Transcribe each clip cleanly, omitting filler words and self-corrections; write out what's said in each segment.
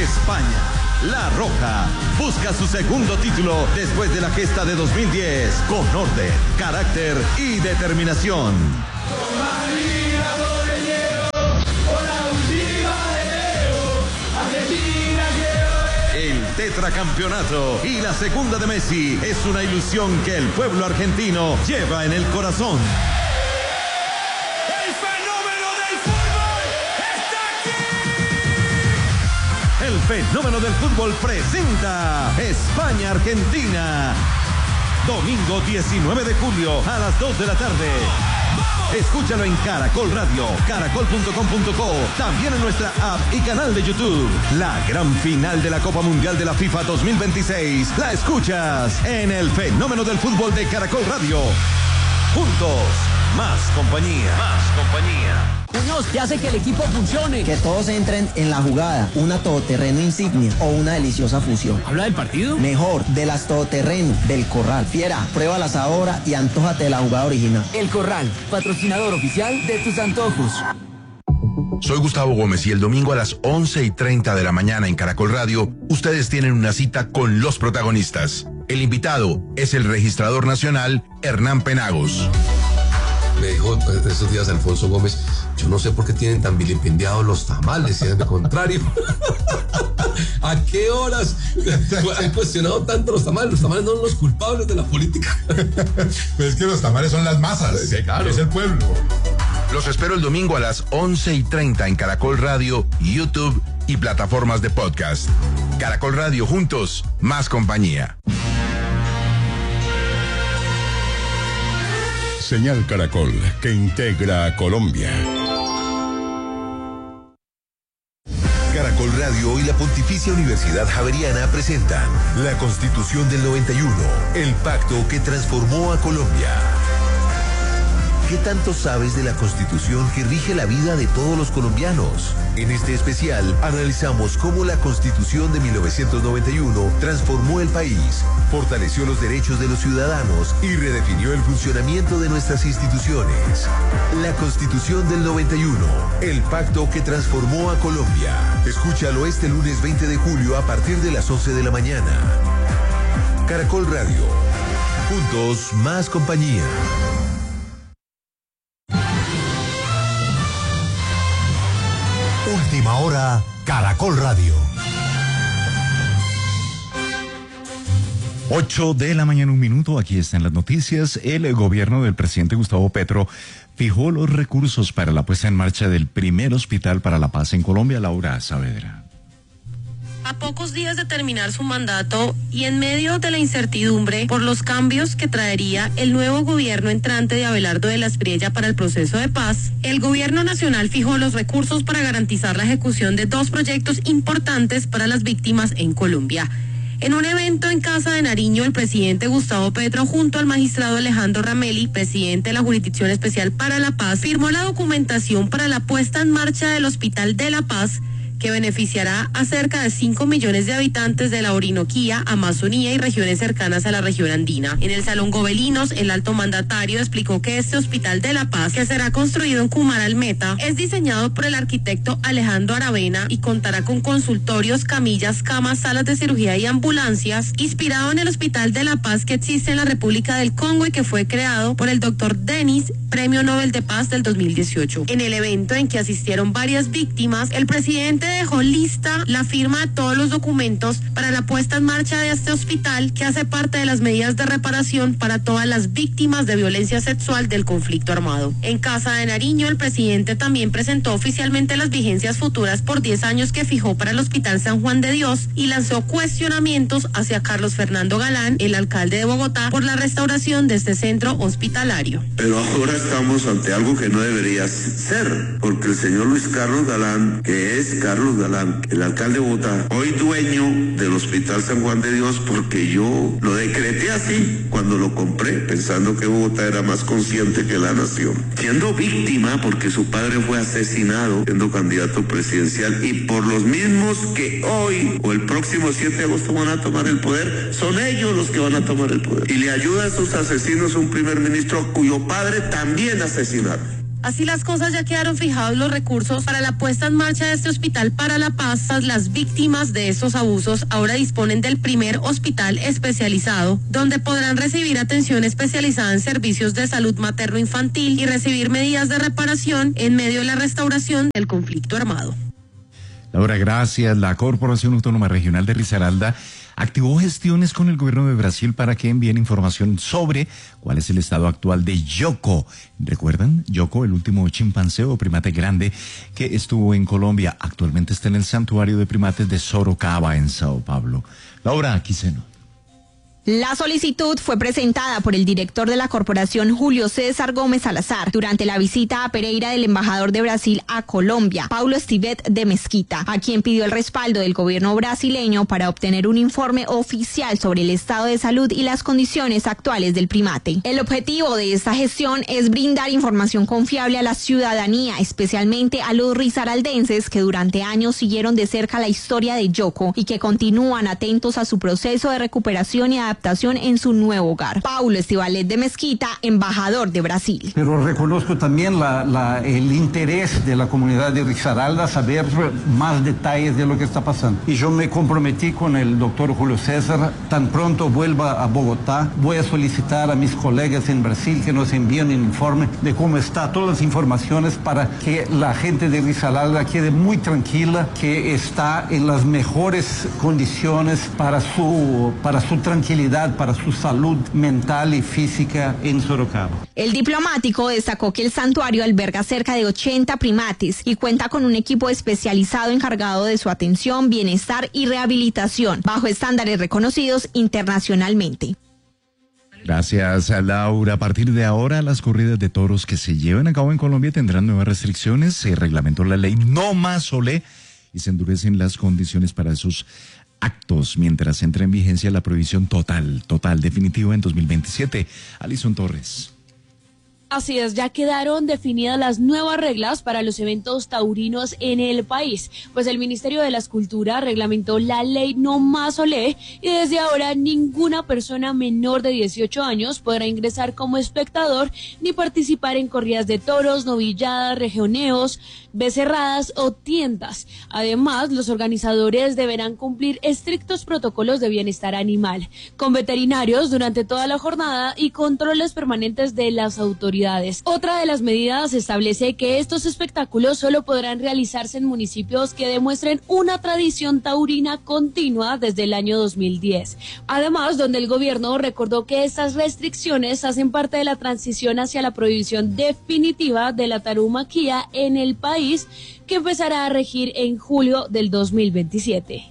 España. La Roja busca su segundo título después de la gesta de 2010 con orden, carácter y determinación. El tetracampeonato y la segunda de Messi es una ilusión que el pueblo argentino lleva en el corazón. ¡El fenómeno del fútbol está aquí! El fenómeno del fútbol presenta España-Argentina. Domingo 19 de julio a las 2 de la tarde. Escúchalo en Caracol Radio, caracol.com.co, también en nuestra app y canal de YouTube. La gran final de la Copa Mundial de la FIFA 2026 la escuchas en el fenómeno del fútbol de Caracol Radio. Juntos, más compañía. Más compañía. Muñoz, ¿qué hace que el equipo funcione? Que todos entren en la jugada, una todoterreno insignia o una deliciosa fusión. ¿Habla del partido? Mejor, de las todoterreno, del Corral. Fiera, pruébalas ahora y antójate de la jugada original. El Corral, patrocinador oficial de tus antojos. Soy Gustavo Gómez y el domingo a las 11:30 de la mañana en Caracol Radio, ustedes tienen una cita con los protagonistas. El invitado es el registrador nacional Hernán Penagos. Me dijo estos días Alfonso Gómez, yo no sé por qué tienen tan vilipendiados los tamales, si es de contrario. ¿A qué horas han cuestionado tanto los tamales? Los tamales no son los culpables de la política. Pues es que los tamales son las masas, sí, claro. Es el pueblo. Los espero el domingo a las 11:30 en Caracol Radio, YouTube y plataformas de podcast. Caracol Radio, juntos, más compañía. Señal Caracol, que integra a Colombia. Caracol Radio y la Pontificia Universidad Javeriana presentan la Constitución del 91, el pacto que transformó a Colombia. ¿Qué tanto sabes de la Constitución que rige la vida de todos los colombianos? En este especial analizamos cómo la Constitución de 1991 transformó el país, fortaleció los derechos de los ciudadanos y redefinió el funcionamiento de nuestras instituciones. La Constitución del 91, el pacto que transformó a Colombia. Escúchalo este lunes 20 de julio a partir de las 11 de la mañana. Caracol Radio. Juntos, más compañía. Última hora, Caracol Radio. 8 de la mañana, 1 minuto. Aquí están las noticias. El gobierno del presidente Gustavo Petro fijó los recursos para la puesta en marcha del primer hospital para la paz en Colombia. Laura Saavedra. A pocos días de terminar su mandato y en medio de la incertidumbre por los cambios que traería el nuevo gobierno entrante de Abelardo de la Espriella para el proceso de paz, el gobierno nacional fijó los recursos para garantizar la ejecución de 2 proyectos importantes para las víctimas en Colombia. En un evento en Casa de Nariño, el presidente Gustavo Petro, junto al magistrado Alejandro Ramelli, presidente de la Jurisdicción Especial para la Paz, firmó la documentación para la puesta en marcha del Hospital de la Paz, que beneficiará a cerca de 5 millones de habitantes de la Orinoquía, Amazonía y regiones cercanas a la región andina. En el Salón Gobelinos, el alto mandatario explicó que este Hospital de la Paz, que será construido en Cumaralmeta, es diseñado por el arquitecto Alejandro Aravena y contará con consultorios, camillas, camas, salas de cirugía y ambulancias, inspirado en el Hospital de la Paz que existe en la República del Congo y que fue creado por el doctor Denis, Premio Nobel de Paz del 2018. En el evento en que asistieron varias víctimas, el presidente dejó lista la firma de todos los documentos para la puesta en marcha de este hospital, que hace parte de las medidas de reparación para todas las víctimas de violencia sexual del conflicto armado. En Casa de Nariño, el presidente también presentó oficialmente las vigencias futuras por 10 años que fijó para el Hospital San Juan de Dios y lanzó cuestionamientos hacia Carlos Fernando Galán, el alcalde de Bogotá, por la restauración de este centro hospitalario. Pero ahora estamos ante algo que no debería ser, porque el señor Luis Carlos Galán, que es Carlos Galán, el alcalde de Bogotá, hoy dueño del Hospital San Juan de Dios, porque yo lo decreté así cuando lo compré, pensando que Bogotá era más consciente que la nación. Siendo víctima, porque su padre fue asesinado siendo candidato presidencial, y por los mismos que hoy o el próximo 7 de agosto van a tomar el poder, son ellos los que van a tomar el poder. Y le ayuda a sus asesinos un primer ministro cuyo padre también asesinaron. Así las cosas, ya quedaron fijados los recursos para la puesta en marcha de este hospital para La Paz. Las víctimas de estos abusos ahora disponen del primer hospital especializado, donde podrán recibir atención especializada en servicios de salud materno-infantil y recibir medidas de reparación en medio de la restauración del conflicto armado. Laura, gracias. La Corporación Autónoma Regional de Risaralda activó gestiones con el gobierno de Brasil para que envíen información sobre cuál es el estado actual de Yoko. ¿Recuerdan? Yoko, el último chimpancé o primate grande que estuvo en Colombia. Actualmente está en el santuario de primates de Sorocaba, en Sao Paulo. Laura Quiseno. La solicitud fue presentada por el director de la corporación, Julio César Gómez Salazar, durante la visita a Pereira del embajador de Brasil a Colombia, Paulo Estivet de Mesquita, a quien pidió el respaldo del gobierno brasileño para obtener un informe oficial sobre el estado de salud y las condiciones actuales del primate. El objetivo de esta gestión es brindar información confiable a la ciudadanía, especialmente a los risaraldenses que durante años siguieron de cerca la historia de Yoko y que continúan atentos a su proceso de recuperación y adaptación en su nuevo hogar. Paulo Estivalet de Mesquita, embajador de Brasil. Pero reconozco también el interés de la comunidad de Risaralda a saber más detalles de lo que está pasando. Y yo me comprometí con el doctor Julio César, tan pronto vuelva a Bogotá, voy a solicitar a mis colegas en Brasil que nos envíen un informe de cómo está, todas las informaciones para que la gente de Risaralda quede muy tranquila, que está en las mejores condiciones para su tranquilidad, para su salud mental y física en Sorocaba. El diplomático destacó que el santuario alberga cerca de 80 primates y cuenta con un equipo especializado encargado de su atención, bienestar y rehabilitación, bajo estándares reconocidos internacionalmente. Gracias, Laura. A partir de ahora, las corridas de toros que se llevan a cabo en Colombia tendrán nuevas restricciones. Se reglamentó la ley No Más Olé y se endurecen las condiciones para esos actos mientras entra en vigencia la prohibición total, definitiva en 2027. Alison Torres. Así es, ya quedaron definidas las nuevas reglas para los eventos taurinos en el país, pues el Ministerio de la Escultura reglamentó la ley No Más Olé y desde ahora ninguna persona menor de 18 años podrá ingresar como espectador ni participar en corridas de toros, novilladas, rejoneos, becerradas o tiendas. Además, los organizadores deberán cumplir estrictos protocolos de bienestar animal, con veterinarios durante toda la jornada y controles permanentes de las autoridades. Otra de las medidas establece que estos espectáculos solo podrán realizarse en municipios que demuestren una tradición taurina continua desde el año 2010. Además, donde el gobierno recordó que estas restricciones hacen parte de la transición hacia la prohibición definitiva de la tauromaquia en el país, que empezará a regir en julio del 2027.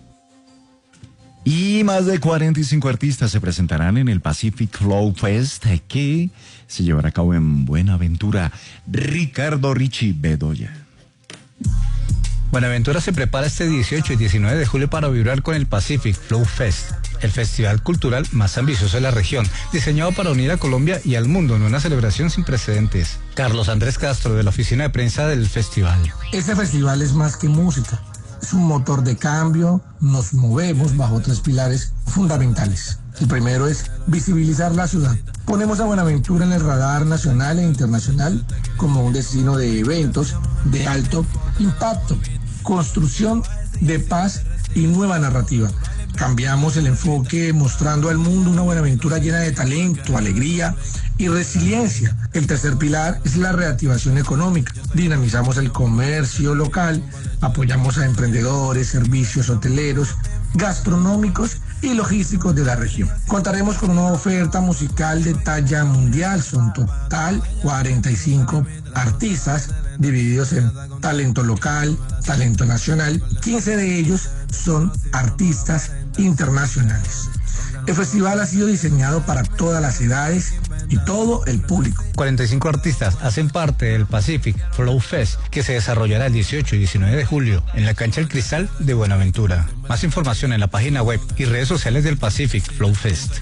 Y más de 45 artistas se presentarán en el Pacific Flow Fest, que se llevará a cabo en Buenaventura. Ricardo Richie Bedoya. Buenaventura se prepara este 18 y 19 de julio para vibrar con el Pacific Flow Fest, el festival cultural más ambicioso de la región, diseñado para unir a Colombia y al mundo en una celebración sin precedentes. Carlos Andrés Castro, de la oficina de prensa del festival. Este festival es más que música. Es un motor de cambio, nos movemos bajo 3 pilares fundamentales. El primero es visibilizar la ciudad. Ponemos a Buenaventura en el radar nacional e internacional como un destino de eventos de alto impacto, construcción de paz y nueva narrativa. Cambiamos el enfoque mostrando al mundo una Buenaventura llena de talento, alegría y resiliencia. El tercer pilar es la reactivación económica. Dinamizamos el comercio local, apoyamos a emprendedores, servicios hoteleros, gastronómicos y logísticos de la región. Contaremos con una oferta musical de talla mundial. Son total 45 artistas divididos en talento local, talento nacional. 15 de ellos son artistas internacionales. El festival ha sido diseñado para todas las edades y todo el público. 45 artistas hacen parte del Pacific Flow Fest, que se desarrollará el 18 y 19 de julio en la Cancha El Cristal de Buenaventura. Más información en la página web y redes sociales del Pacific Flow Fest.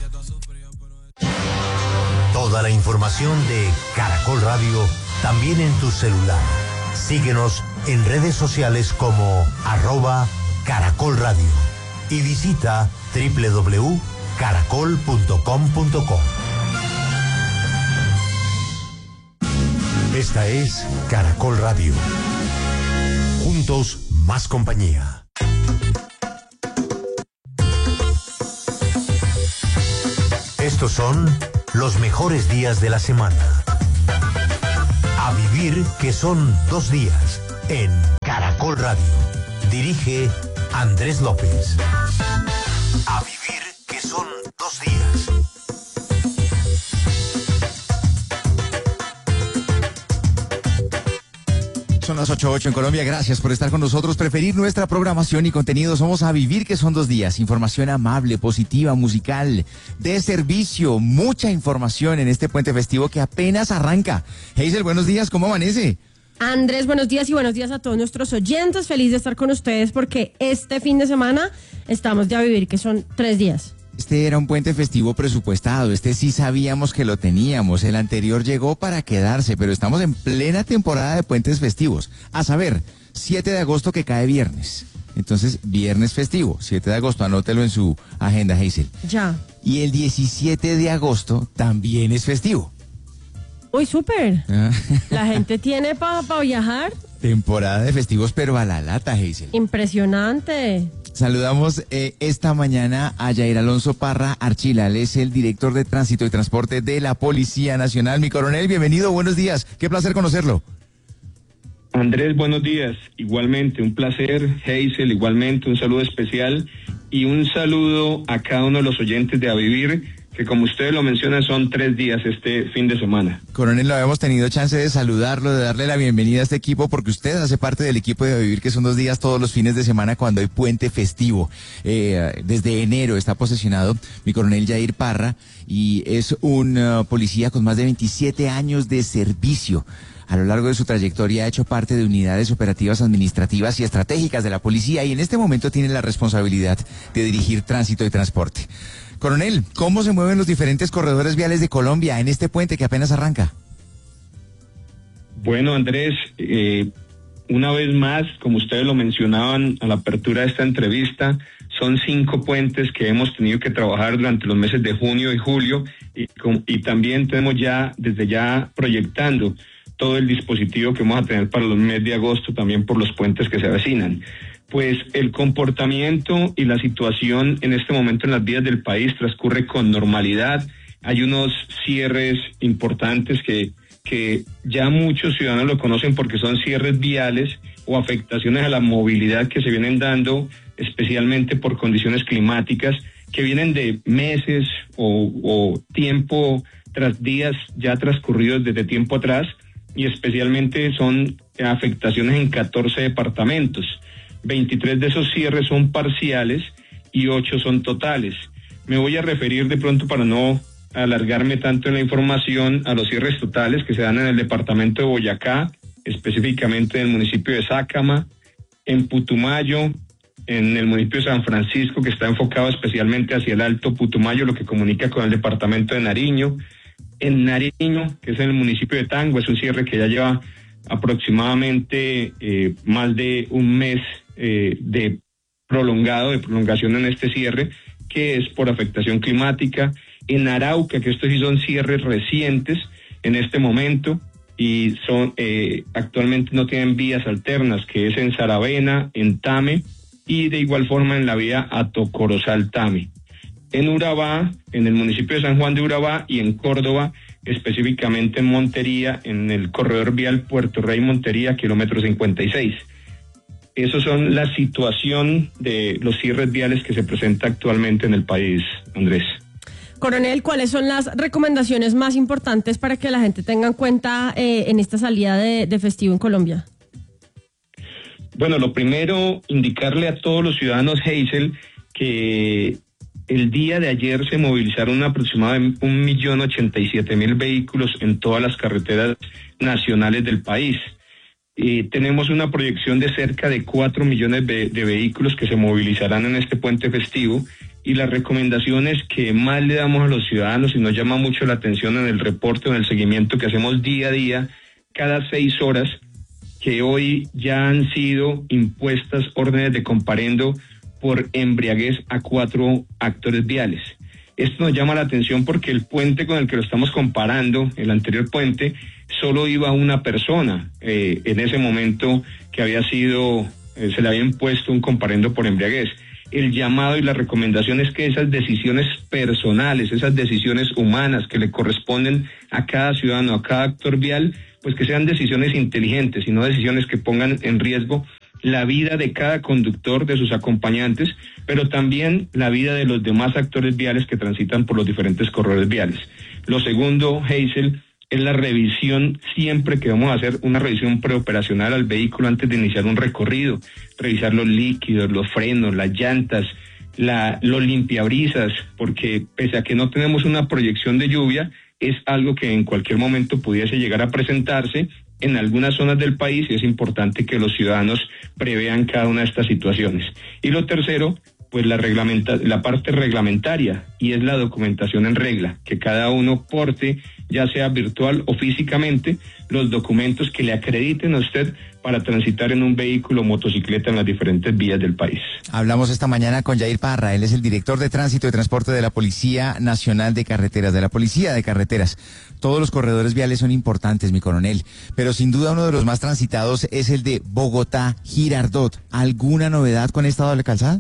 Toda la información de Caracol Radio también en tu celular. Síguenos en redes sociales como @Caracol Radio y visita www.caracol.com.co. Esta es Caracol Radio. Juntos, más compañía. Estos son los mejores días de la semana. A vivir, que son 2 días, en Caracol Radio. Dirige Andrés López. A vivir, que son 2 días. Son las 8:08 en Colombia. Gracias por estar con nosotros, preferir nuestra programación y contenido. Somos A Vivir, que son 2 días. Información amable, positiva, musical, de servicio. Mucha información en este puente festivo que apenas arranca. Hazel, buenos días. ¿Cómo amanece? Andrés, buenos días y buenos días a todos nuestros oyentes. Feliz de estar con ustedes porque este fin de semana estamos de A Vivir, que son 3 días. Este era un puente festivo presupuestado, este sí sabíamos que lo teníamos, el anterior llegó para quedarse, pero estamos en plena temporada de puentes festivos. A saber, 7 de agosto que cae viernes, entonces viernes festivo, 7 de agosto, anótelo en su agenda, Hazel. Ya. Y el 17 de agosto también es festivo. Uy, súper. La gente tiene para viajar. Temporada de festivos, pero a la lata, Hazel. Impresionante. Saludamos esta mañana a Yair Alonso Parra Archila, él es el director de Tránsito y Transporte de la Policía Nacional. Mi coronel, bienvenido, buenos días, qué placer conocerlo. Andrés, buenos días, igualmente, un placer. Hazel, igualmente, un saludo especial y un saludo a cada uno de los oyentes de A Vivir, que como ustedes lo mencionan son 3 días este fin de semana. Coronel, lo habíamos tenido chance de saludarlo, de darle la bienvenida a este equipo, porque usted hace parte del equipo de A Vivir, que son 2 días todos los fines de semana cuando hay puente festivo. Desde enero está posesionado mi coronel Yair Parra y es un policía con más de 27 años de servicio. A lo largo de su trayectoria ha hecho parte de unidades operativas administrativas y estratégicas de la policía y en este momento tiene la responsabilidad de dirigir tránsito y transporte. Coronel, ¿cómo se mueven los diferentes corredores viales de Colombia en este puente que apenas arranca? Bueno, Andrés, una vez más, como ustedes lo mencionaban a la apertura de esta entrevista, son 5 puentes que hemos tenido que trabajar durante los meses de junio y julio y también tenemos desde ya proyectando todo el dispositivo que vamos a tener para los meses de agosto también por los puentes que se avecinan. Pues el comportamiento y la situación en este momento en las vías del país transcurre con normalidad. Hay unos cierres importantes que ya muchos ciudadanos lo conocen porque son cierres viales o afectaciones a la movilidad que se vienen dando, especialmente por condiciones climáticas, que vienen de meses o tiempo tras días ya transcurridos desde tiempo atrás, y especialmente son afectaciones en 14 departamentos. 23 de esos cierres son parciales y 8 son totales. Me voy a referir de pronto, para no alargarme tanto en la información, a los cierres totales que se dan en el departamento de Boyacá, específicamente en el municipio de Sácama, en Putumayo, en el municipio de San Francisco, que está enfocado especialmente hacia el Alto Putumayo, lo que comunica con el departamento de Nariño. En Nariño, que es en el municipio de Tango, es un cierre que ya lleva aproximadamente más de un mes de prolongación en este cierre, que es por afectación climática. En Arauca, que estos sí son cierres recientes en este momento y son actualmente no tienen vías alternas, que es en Saravena, en Tame y de igual forma en la vía Atocorozal-Tame. En Urabá, en el municipio de San Juan de Urabá, y en Córdoba, específicamente en Montería, en el corredor vial Puerto Rey-Montería, kilómetro 56. Esas son la situación de los cierres viales que se presenta actualmente en el país, Andrés. Coronel, ¿cuáles son las recomendaciones más importantes para que la gente tenga en cuenta en esta salida de festivo en Colombia? Bueno, lo primero, indicarle a todos los ciudadanos, Hazel, que el día de ayer se movilizaron aproximadamente 1.087.000 vehículos en todas las carreteras nacionales del país. Tenemos una proyección de cerca de 4 millones de vehículos que se movilizarán en este puente festivo, y las recomendaciones que más le damos a los ciudadanos y nos llama mucho la atención en el reporte, en el seguimiento que hacemos día a día, cada 6 horas, que hoy ya han sido impuestas órdenes de comparendo por embriaguez a 4 actores viales. Esto nos llama la atención porque el puente con el que lo estamos comparando, el anterior puente, solo iba una persona en ese momento que había sido, se le había impuesto un comparendo por embriaguez. El llamado y la recomendación es que esas decisiones personales, esas decisiones humanas que le corresponden a cada ciudadano, a cada actor vial, pues que sean decisiones inteligentes y no decisiones que pongan en riesgo la vida de cada conductor, de sus acompañantes, pero también la vida de los demás actores viales que transitan por los diferentes corredores viales. Lo segundo, Hazel, es la revisión, siempre que vamos a hacer una revisión preoperacional al vehículo antes de iniciar un recorrido, revisar los líquidos, los frenos, las llantas, los limpiabrisas, porque pese a que no tenemos una proyección de lluvia, es algo que en cualquier momento pudiese llegar a presentarse en algunas zonas del país y es importante que los ciudadanos prevean cada una de estas situaciones. Y lo tercero, pues la parte reglamentaria, y es la documentación en regla, que cada uno porte, ya sea virtual o físicamente, los documentos que le acrediten a usted para transitar en un vehículo o motocicleta en las diferentes vías del país. Hablamos esta mañana con Yair Parra, él es el director de Tránsito y Transporte de la Policía Nacional de Carreteras, de la Policía de Carreteras. Todos los corredores viales son importantes, mi coronel, pero sin duda uno de los más transitados es el de Bogotá-Girardot. ¿Alguna novedad con esta doble calzada?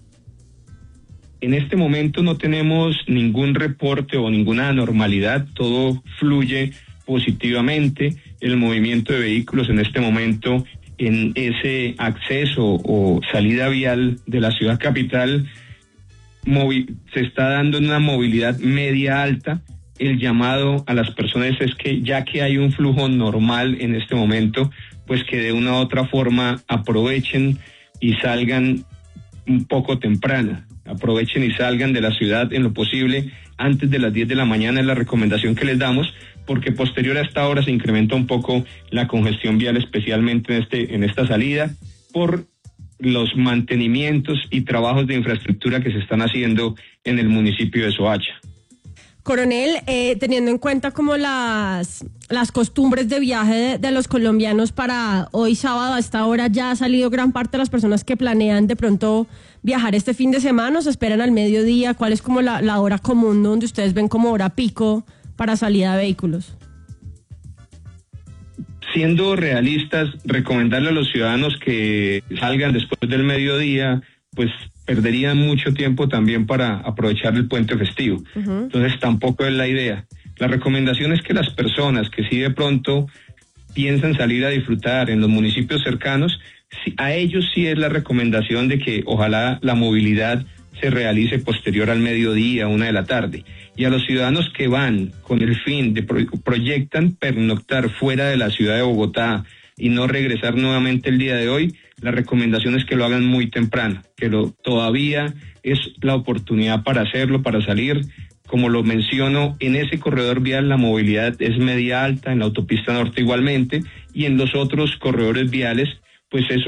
En este momento no tenemos ningún reporte o ninguna anormalidad, todo fluye positivamente. El movimiento de vehículos en este momento en ese acceso o salida vial de la ciudad capital se está dando una movilidad media alta. El llamado a las personas es que ya que hay un flujo normal en este momento, pues que de una u otra forma aprovechen y salgan un poco temprana. Aprovechen y salgan de la ciudad en lo posible antes de las 10 de la mañana, es la recomendación que les damos, porque posterior a esta hora se incrementa un poco la congestión vial, especialmente en esta salida, por los mantenimientos y trabajos de infraestructura que se están haciendo en el municipio de Soacha. Coronel, teniendo en cuenta como las costumbres de viaje de los colombianos para hoy sábado a esta hora, ya ha salido gran parte de las personas que planean de pronto viajar este fin de semana, o se esperan al mediodía. ¿Cuál es como la hora común donde ustedes ven como hora pico para salida de vehículos? Siendo realistas, recomendarle a los ciudadanos que salgan después del mediodía, pues perderían mucho tiempo también para aprovechar el puente festivo. Entonces tampoco es la idea. La recomendación es que las personas que sí de pronto piensan salir a disfrutar en los municipios cercanos, a ellos sí es la recomendación de que ojalá la movilidad se realice posterior al mediodía, 1 de la tarde. Y a los ciudadanos que van con el fin de proyectan pernoctar fuera de la ciudad de Bogotá y no regresar nuevamente el día de hoy, la recomendación es que lo hagan muy temprano, que todavía es la oportunidad para hacerlo, para salir. Como lo menciono, en ese corredor vial la movilidad es media alta, en la autopista norte igualmente, y en los otros corredores viales pues es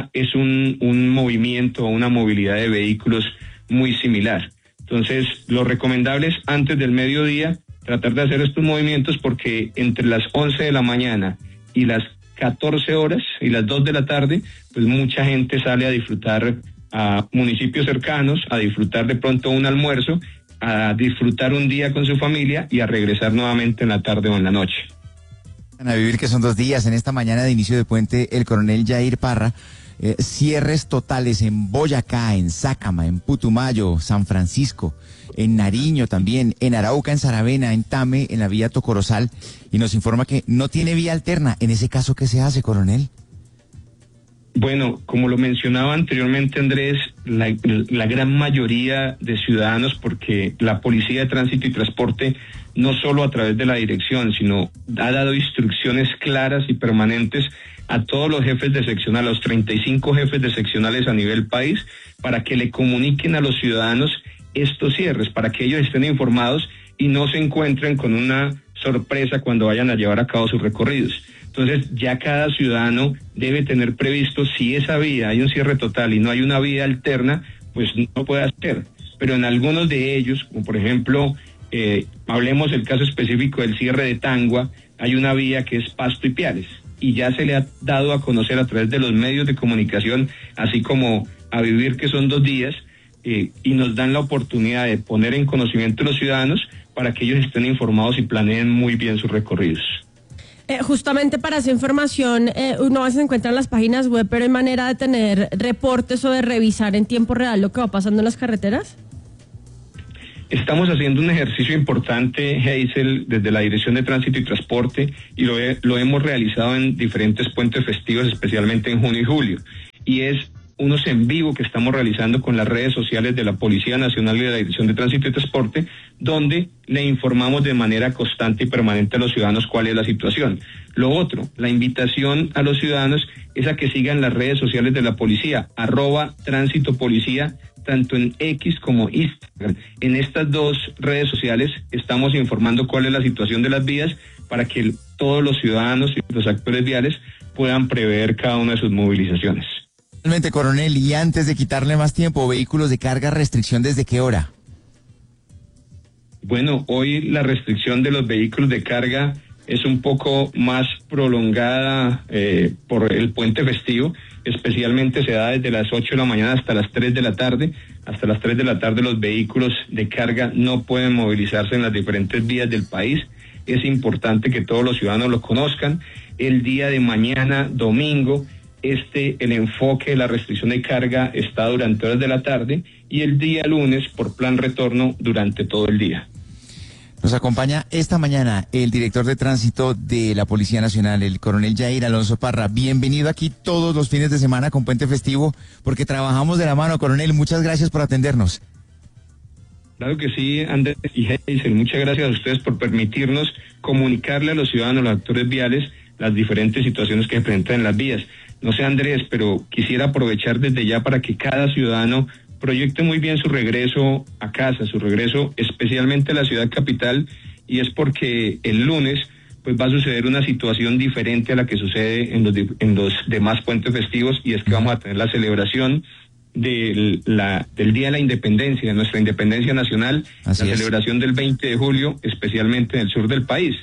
un movimiento, una movilidad de vehículos muy similar. Entonces, lo recomendable es antes del mediodía tratar de hacer estos movimientos, porque entre las 11 de la mañana y las 14 horas y las 2 de la tarde, pues mucha gente sale a disfrutar a municipios cercanos, a disfrutar de pronto un almuerzo, a disfrutar un día con su familia y a regresar nuevamente en la tarde o en la noche. A vivir que son 2 días. En esta mañana de inicio de puente, el coronel Yair Parra, cierres totales en Boyacá, en Sácama, en Putumayo, San Francisco, en Nariño también, en Arauca, en Saravena, en Tame, en la vía Tocorozal, y nos informa que no tiene vía alterna. En ese caso, ¿qué se hace, coronel? Bueno, como lo mencionaba anteriormente Andrés, la gran mayoría de ciudadanos, porque la Policía de Tránsito y Transporte, no solo a través de la dirección, sino ha dado instrucciones claras y permanentes a todos los jefes de seccional, a los 35 jefes de seccionales a nivel país, para que le comuniquen a los ciudadanos estos cierres, para que ellos estén informados y no se encuentren con una sorpresa cuando vayan a llevar a cabo sus recorridos. Entonces, ya cada ciudadano debe tener previsto, si esa vía hay un cierre total y no hay una vía alterna, pues no puede hacer. Pero en algunos de ellos, como por ejemplo, hablemos del caso específico del cierre de Tangua, hay una vía que es Pasto y Piales, y ya se le ha dado a conocer a través de los medios de comunicación, así como a Vivir que son 2 días, y nos dan la oportunidad de poner en conocimiento a los ciudadanos para que ellos estén informados y planeen muy bien sus recorridos. Justamente para esa información, uno se encuentra en las páginas web, pero hay manera de tener reportes o de revisar en tiempo real lo que va pasando en las carreteras. Estamos haciendo un ejercicio importante, Hazel, desde la Dirección de Tránsito y Transporte, y lo hemos realizado en diferentes puentes festivos, especialmente en junio y julio, y es unos en vivo que estamos realizando con las redes sociales de la Policía Nacional y de la Dirección de Tránsito y Transporte, donde le informamos de manera constante y permanente a los ciudadanos cuál es la situación. Lo otro, la invitación a los ciudadanos es a que sigan las redes sociales de la policía, @tránsitopolicía, tanto en X como Instagram. En estas dos redes sociales estamos informando cuál es la situación de las vías para que todos los ciudadanos y los actores viales puedan prever cada una de sus movilizaciones. Realmente, coronel, y antes de quitarle más tiempo, vehículos de carga, ¿restricción desde qué hora? Bueno, hoy la restricción de los vehículos de carga es un poco más prolongada por el puente festivo, especialmente se da desde las 8 de la mañana hasta las 3 de la tarde. Hasta las 3 de la tarde los vehículos de carga no pueden movilizarse en las diferentes vías del país. Es importante que todos los ciudadanos lo conozcan. El día de mañana, domingo, el enfoque de la restricción de carga está durante horas de la tarde y el día lunes por plan retorno durante todo el día. Nos acompaña esta mañana el director de tránsito de la Policía Nacional, el coronel Jair Alonso Parra. Bienvenido aquí todos los fines de semana con puente festivo, porque trabajamos de la mano, coronel. Muchas gracias por atendernos. Claro que sí, Andrés y Hazel, muchas gracias a ustedes por permitirnos comunicarle a los ciudadanos, a los actores viales, las diferentes situaciones que se presentan en las vías. No sé, Andrés, pero quisiera aprovechar desde ya para que cada ciudadano proyecte muy bien su regreso a casa, su regreso especialmente a la ciudad capital, y es porque el lunes pues va a suceder una situación diferente a la que sucede en los demás puentes festivos, y es que vamos a tener la celebración del Día de la Independencia, de nuestra independencia nacional, celebración del 20 de julio, especialmente en el sur del país.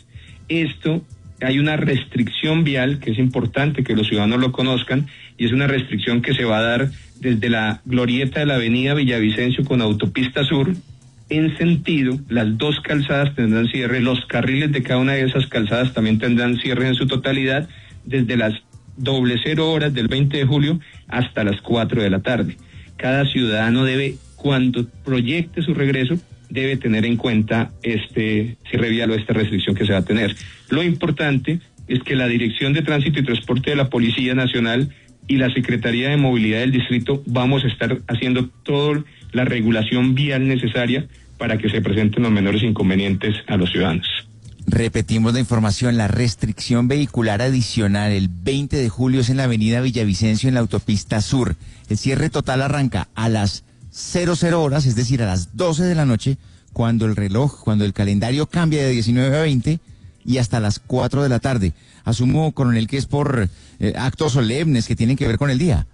Hay una restricción vial que es importante que los ciudadanos lo conozcan, y es una restricción que se va a dar desde la glorieta de la avenida Villavicencio con autopista sur en sentido. Las dos calzadas tendrán cierre, los carriles de cada una de esas calzadas también tendrán cierre en su totalidad desde las 00 horas del 20 de julio hasta las 4 de la tarde. Cada ciudadano debe, cuando proyecte su regreso, debe tener en cuenta este cierre vial o esta restricción que se va a tener. Lo importante es que la Dirección de Tránsito y Transporte de la Policía Nacional y la Secretaría de Movilidad del Distrito vamos a estar haciendo toda la regulación vial necesaria para que se presenten los menores inconvenientes a los ciudadanos. Repetimos la información, la restricción vehicular adicional el 20 de julio es en la avenida Villavicencio en la autopista sur. El cierre total arranca a las 00 horas, es decir, a las 12 de la noche, cuando el calendario cambia de 19 a 20 y hasta las 4 de la tarde. Asumo, coronel, que es por actos solemnes que tienen que ver con el día.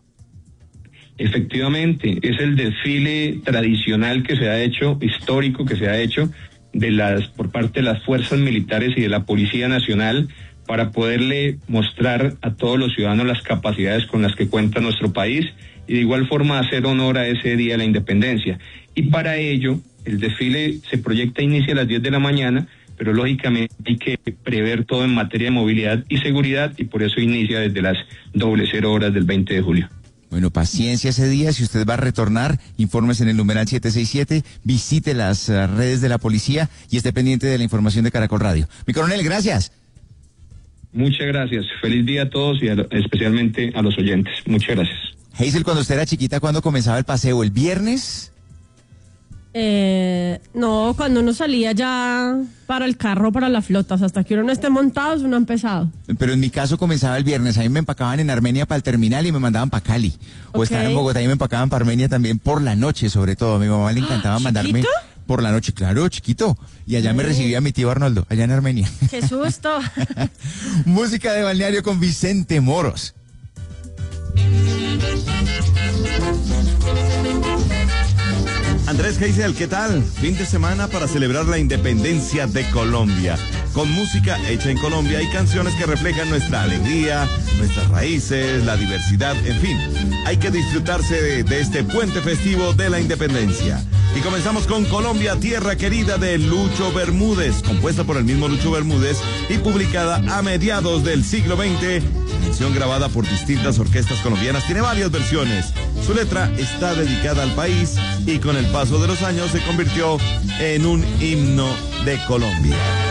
Efectivamente, es el desfile tradicional que se ha hecho, histórico que se ha hecho por parte de las fuerzas militares y de la Policía Nacional, para poderle mostrar a todos los ciudadanos las capacidades con las que cuenta nuestro país y de igual forma hacer honor a ese Día de la Independencia. Y para ello, el desfile se proyecta inicia a las 10 de la mañana, pero lógicamente hay que prever todo en materia de movilidad y seguridad, y por eso inicia desde las 00 horas del 20 de julio. Bueno, paciencia ese día. Si usted va a retornar, infórmese en el numeral 767, visite las redes de la policía y esté pendiente de la información de Caracol Radio. Mi coronel, gracias. Muchas gracias. Feliz día a todos y especialmente a los oyentes. Muchas gracias. Hazel, cuando usted era chiquita, ¿cuándo comenzaba el paseo? ¿El viernes? No, cuando uno salía ya para el carro, para la flota, hasta que uno no esté montado, uno ha empezado. Pero en mi caso comenzaba el viernes. A mí me empacaban en Armenia para el terminal y me mandaban para Cali. O estaba en Bogotá y me empacaban para Armenia también, por la noche sobre todo. A mi mamá le encantaba mandarme por la noche, claro, chiquito. Y allá me recibía mi tío Arnoldo, allá en Armenia. ¡Qué susto! Música de balneario con Vicente Moros. Andrés Hazel, ¿qué tal? Fin de semana para celebrar la independencia de Colombia. con música hecha en Colombia y canciones que reflejan nuestra alegría, nuestras raíces, la diversidad, en fin. Hay que disfrutarse de este puente festivo de la independencia. Y comenzamos con Colombia, Tierra Querida de Lucho Bermúdez, compuesta por el mismo Lucho Bermúdez y publicada a mediados del siglo XX. Canción grabada por distintas orquestas colombianas, tiene varias versiones. Su letra está dedicada al país y con el paso de los años se convirtió en un himno de Colombia.